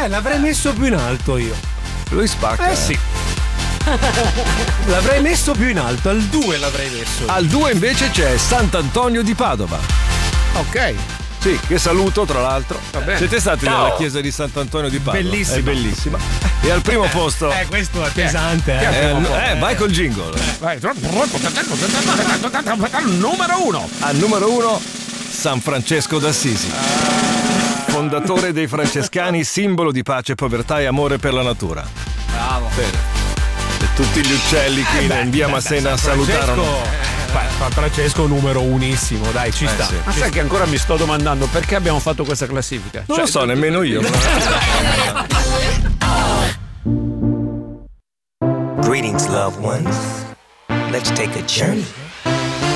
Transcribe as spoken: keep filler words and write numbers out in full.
Eh, l'avrei messo più in alto io. Lui spacca. Eh sì. L'avrei messo più in alto, al due l'avrei messo. Al due invece c'è Sant'Antonio di Padova. Ok. Sì, che saluto tra l'altro. Va bene. Siete stati Ciao. nella chiesa di Sant'Antonio di Padova? Bellissima. È bellissima. E al primo posto. Eh, questo è pesante, Eh, eh. eh, vai col jingle. Vai. Numero uno. Al numero uno, San Francesco d'Assisi. Fondatore dei francescani, simbolo di pace, povertà e amore per la natura. Bravo. Bene. E tutti gli uccelli qui Eh beh, in via beh, Massena San Francesco- salutarono. San Francesco numero unissimo, dai, ci Eh, sta. sì. Ma sai che ancora mi sto domandando perché abbiamo fatto questa classifica? Non lo so, nemmeno io. Greetings, loved ones. Let's take a journey